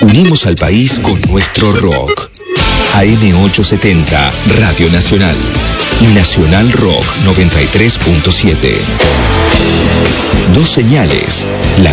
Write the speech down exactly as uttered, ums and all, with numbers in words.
Unimos al país con nuestro rock. A M ochocientos setenta, Radio Nacional. Y Nacional Rock noventa y tres punto siete. Dos señales, la